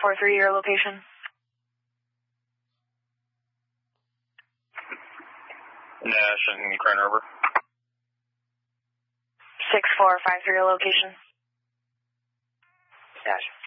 643, your location. Nash and Crane River. 6453, your location. Nash.